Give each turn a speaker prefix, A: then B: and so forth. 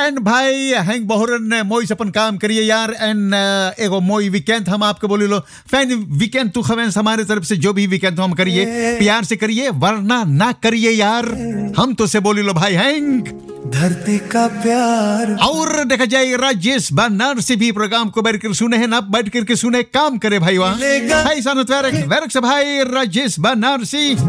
A: And भाई hang Bahuran मोई से अपन काम करिए यार एंड एगो मोई वीकेंड हम आपके बोली लो फैन वीकेंड तू खवें हमारे तरफ से जो भी वीकेंड हम करिए प्यार से करिए वरना ना करिए यार हम तो से बोली लो भाई हैंग
B: धरती का प्यार।
A: और देखा जाए राजेश बनारसी भी प्रोग्राम को बैठ कर सुने हैं ना बैठ करके सुने काम करे भाई वहाँ भाई सानत वैरक से भाई राजेश बनारसी।